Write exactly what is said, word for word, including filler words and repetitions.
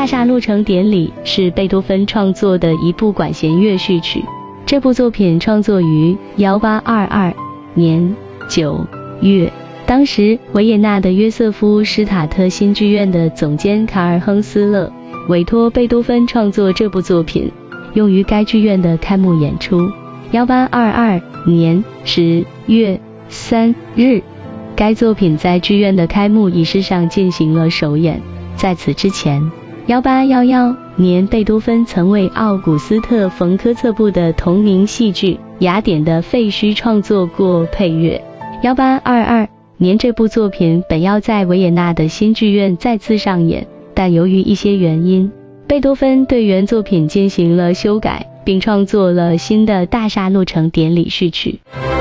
厦落成典礼》是贝多芬创作的一部管弦乐序曲。这部作品创作于一八二二年九月，当时维也纳的约瑟夫施塔特新剧院的总监卡尔亨斯勒委托贝多芬创作这部作品，用于该剧院的开幕演出。一八二二年十月三日，该作品在剧院的开幕仪式上进行了首演。在此之前，一八一一年贝多芬曾为奥古斯特·冯·科策布的同名戏剧《雅典的废墟》创作过配乐。一八二二年这部作品本要在维也纳的新剧院再次上演，但由于一些原因，贝多芬对原作品进行了修改，并创作了新的大厦落成典礼序曲。